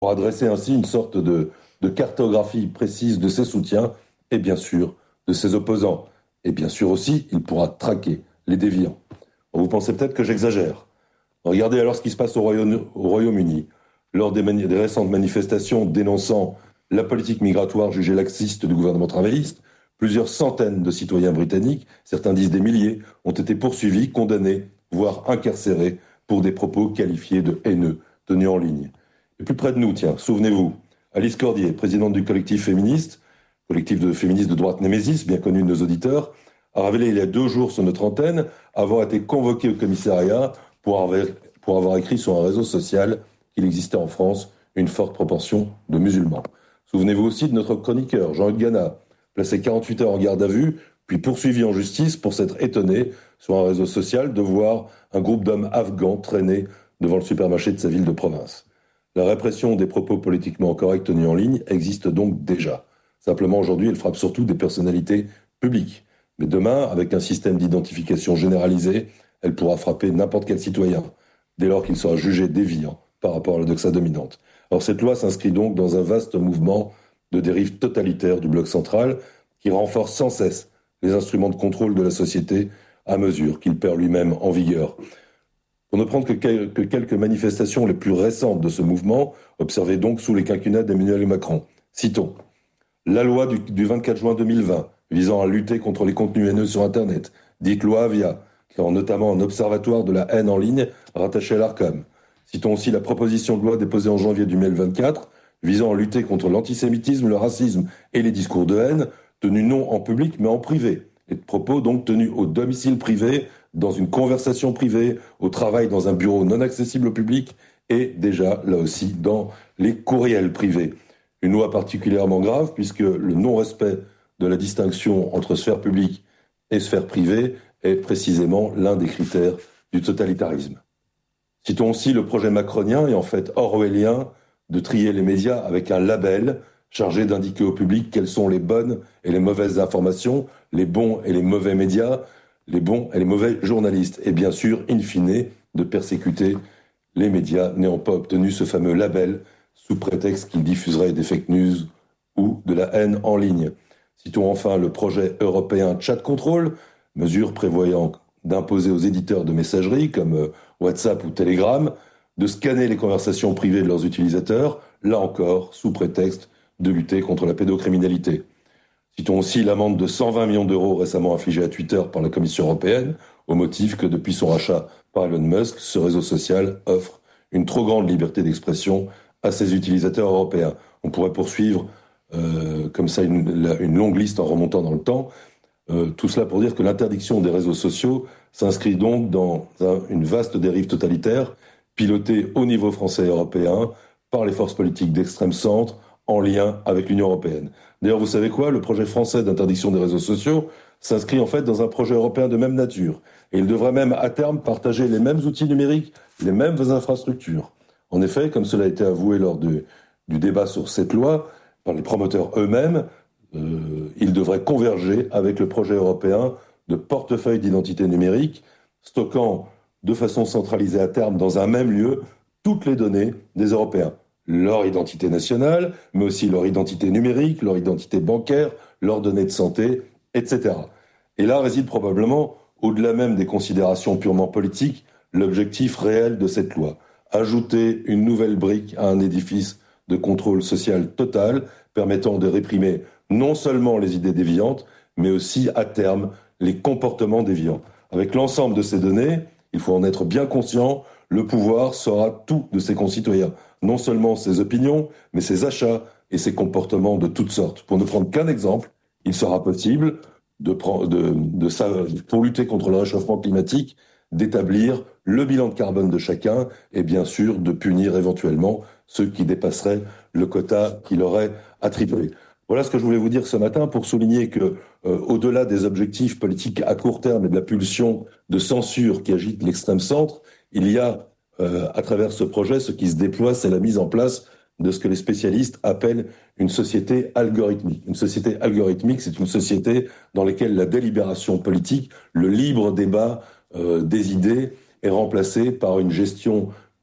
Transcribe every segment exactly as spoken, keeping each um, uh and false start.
pour adresser ainsi une sorte de, de cartographie précise de ses soutiens et bien sûr de ses opposants. Et bien sûr aussi, il pourra traquer les déviants. Vous pensez peut-être que j'exagère. Regardez alors ce qui se passe au Royaume- au Royaume-Uni. Lors des, mani- des récentes manifestations dénonçant la politique migratoire jugée laxiste du gouvernement travailliste, plusieurs centaines de citoyens britanniques, certains disent des milliers, ont été poursuivis, condamnés, voire incarcérés pour des propos qualifiés de haineux tenus en ligne. Et plus près de nous, tiens, souvenez-vous, Alice Cordier, présidente du collectif féministe, collectif de féministes de droite Némésis, bien connu de nos auditeurs, a révélé il y a deux jours sur notre antenne avoir été convoquée au commissariat pour avoir, pour avoir écrit sur un réseau social qu'il existait en France une forte proportion de musulmans. Souvenez-vous aussi de notre chroniqueur, Jean-Hugues Gana, placé quarante-huit heures en garde à vue, puis poursuivi en justice pour s'être étonné sur un réseau social de voir un groupe d'hommes afghans traîner devant le supermarché de sa ville de province. La répression des propos politiquement corrects tenus en ligne existe donc déjà. Simplement, aujourd'hui, elle frappe surtout des personnalités publiques. Mais demain, avec un système d'identification généralisé, elle pourra frapper n'importe quel citoyen, dès lors qu'il sera jugé déviant par rapport à la doxa dominante. Alors cette loi s'inscrit donc dans un vaste mouvement de dérive totalitaire du bloc central qui renforce sans cesse les instruments de contrôle de la société à mesure qu'il perd lui-même en vigueur. Pour ne prendre que, que quelques manifestations les plus récentes de ce mouvement, observées donc sous les quinquennats d'Emmanuel Macron. Citons la loi du, du vingt-quatre juin deux mille vingt visant à lutter contre les contenus haineux sur Internet, dite loi Avia, qui rend notamment un observatoire de la haine en ligne rattaché à l'Arcom. Citons aussi la proposition de loi déposée en janvier deux mille vingt-quatre visant à lutter contre l'antisémitisme, le racisme et les discours de haine, tenus non en public mais en privé. Les propos donc tenus au domicile privé, dans une conversation privée, au travail dans un bureau non accessible au public et déjà, là aussi, dans les courriels privés. Une loi particulièrement grave puisque le non-respect de la distinction entre sphère publique et sphère privée est précisément l'un des critères du totalitarisme. Citons aussi le projet macronien et en fait orwellien de trier les médias avec un label chargé d'indiquer au public quelles sont les bonnes et les mauvaises informations, les bons et les mauvais médias, les bons et les mauvais journalistes. Et bien sûr, in fine, de persécuter les médias n'ayant pas obtenu ce fameux label sous prétexte qu'ils diffuseraient des fake news ou de la haine en ligne. Citons enfin le projet européen Chat Control, mesure prévoyant d'imposer aux éditeurs de messagerie comme WhatsApp ou Telegram de scanner les conversations privées de leurs utilisateurs, là encore sous prétexte de lutter contre la pédocriminalité. Citons aussi l'amende de cent vingt millions d'euros récemment infligée à Twitter par la Commission européenne, au motif que depuis son rachat par Elon Musk, ce réseau social offre une trop grande liberté d'expression à ses utilisateurs européens. On pourrait poursuivre euh, comme ça une, la, une longue liste en remontant dans le temps. Euh, tout cela pour dire que l'interdiction des réseaux sociaux s'inscrit donc dans un, une vaste dérive totalitaire pilotée au niveau français et européen par les forces politiques d'extrême centre en lien avec l'Union européenne. D'ailleurs, vous savez quoi? Le projet français d'interdiction des réseaux sociaux s'inscrit en fait dans un projet européen de même nature. Et il devrait même à terme partager les mêmes outils numériques, les mêmes infrastructures. En effet, comme cela a été avoué lors de, du débat sur cette loi, par les promoteurs eux-mêmes, euh, ils devraient converger avec le projet européen de portefeuille d'identité numérique, stockant de façon centralisée à terme dans un même lieu toutes les données des Européens. Leur identité nationale, mais aussi leur identité numérique, leur identité bancaire, leurs données de santé, et cetera. Et là réside probablement, au-delà même des considérations purement politiques, l'objectif réel de cette loi. Ajouter une nouvelle brique à un édifice de contrôle social total, permettant de réprimer non seulement les idées déviantes, mais aussi, à terme, les comportements déviants. Avec l'ensemble de ces données, il faut en être bien conscient, le pouvoir saura tout de ses concitoyens. Non seulement ses opinions, mais ses achats et ses comportements de toutes sortes. Pour ne prendre qu'un exemple, il sera possible, de, de, de, pour lutter contre le réchauffement climatique, d'établir le bilan de carbone de chacun et bien sûr de punir éventuellement ceux qui dépasseraient le quota qu'il aurait attribué. Voilà ce que je voulais vous dire ce matin pour souligner que, euh, au-delà des objectifs politiques à court terme et de la pulsion de censure qui agite l'extrême centre, il y a, euh, à travers ce projet, ce qui se déploie, c'est la mise en place de ce que les spécialistes appellent une société algorithmique. Une société algorithmique, c'est une société dans laquelle la délibération politique, le libre débat euh, des idées est remplacé par une gestion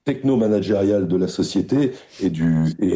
techno-managériale de la société et du, et